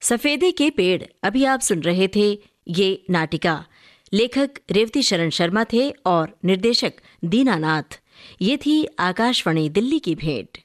सफेदे के पेड़ अभी आप सुन रहे थे। ये नाटिका लेखक रेवती शरण शर्मा थे और निर्देशक दीनानाथ। ये थी आकाशवाणी दिल्ली की भेंट।